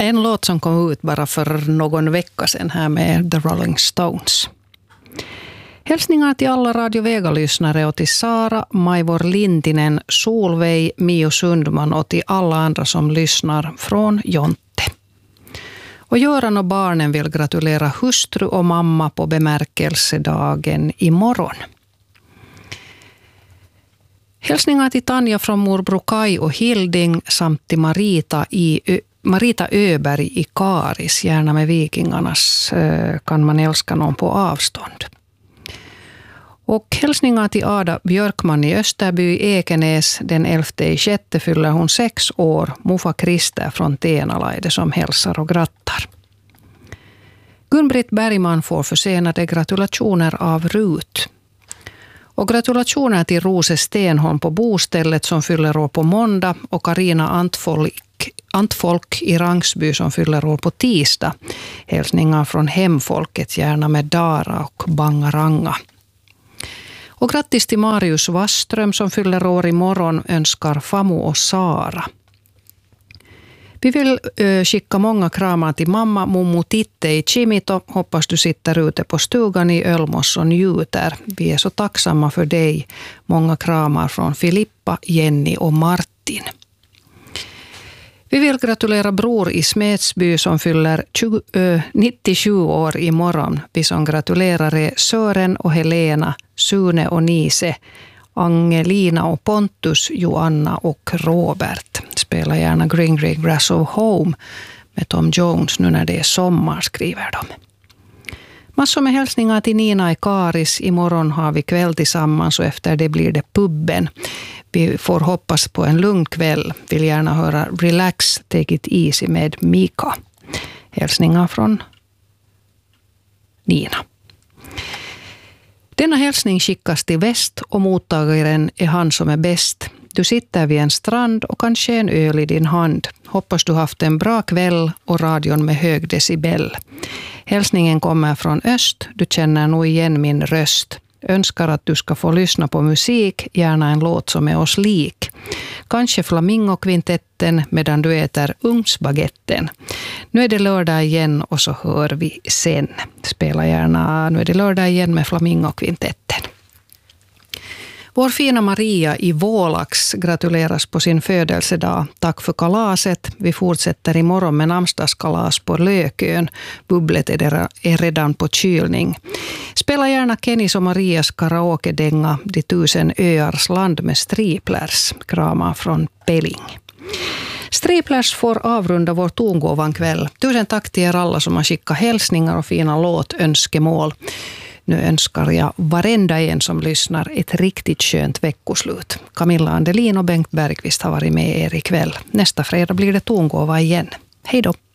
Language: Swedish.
En låt som kom ut bara för någon vecka sedan här med The Rolling Stones. Hälsningar till alla Radio Vega-lyssnare och till Sara, Majvor Lintinen, Solveig, Mio Sundman och till alla andra som lyssnar från Jonte. Och Göran och barnen vill gratulera hustru och mamma på bemärkelsedagen imorgon. Hälsningar till Tanja från morbror Kai och Hilding samt till Marita Öberg i Karis, gärna med vikingarnas kan man älska någon på avstånd. Och hälsningar till Ada Björkman i Österby i Ekenäs, den 11/6 fyller hon 6 år, Mufa Krister från Tenalaide som hälsar och grattar. Gun-Britt Bergman får försenade gratulationer av Rut. Och gratulationer till Rose Stenholm på bostället som fyller år på måndag och Karina Antfolk i Rangsby som fyller år på tisdag. Hälsningar från hemfolket, gärna med Dara och Bangaranga. Och grattis till Marius Wasström som fyller år imorgon, önskar Famu och Sara. Vi vill skicka många kramar till mamma Mummo Titte i Kimito. Hoppas du sitter ute på stugan i Ölmos och njuter. Vi är så tacksamma för dig. Många kramar från Filippa, Jenny och Martin. Vi vill gratulera bror i Smedsby som fyller 97 år imorgon. Vi som gratulerar är Sören och Helena, Sune och Nise, Angelina och Pontus, Joanna och Robert. Spela gärna Green Green Grass of Home med Tom Jones nu när det är sommar, skriver de. Massor med hälsningar till Nina i Karis. Imorgon har vi kväll tillsammans och efter det blir det pubben. Vi får hoppas på en lugn kväll. Vill gärna höra Relax, Take It Easy med Mika. Hälsningar från Nina. Denna hälsning skickas till väst och mottagaren är han som är bäst. Du sitter vid en strand och kanske en öl i din hand. Hoppas du haft en bra kväll och radion med hög decibel. Hälsningen kommer från öst. Du känner nog igen min röst. Önskar att du ska få lyssna på musik, gärna en låt som är oss lik. Kanske Flamingokvintetten medan du äter ugnsbagetten. Nu är det lördag igen och så hör vi sen. Spela gärna Nu är det lördag igen med Flamingokvintetten. Vår fina Maria i Vålax gratuleras på sin födelsedag. Tack för kalaset. Vi fortsätter imorgon med namnsdagskalas på Lökön. Bubblet är redan på kylning. Spela gärna Kennys och Marias karaoke-dänga De 1000 öars land med Striplers. Kramar från Pelling. Striplers får avrunda vår tongåvan kväll. Tusen tack till er alla som har skickat hälsningar och fina låtönskemål. Nu önskar jag varenda en som lyssnar ett riktigt skönt veckoslut. Camilla Andelin och Bengt Bergqvist har varit med er ikväll. Nästa fredag blir det tongåva igen. Hej då!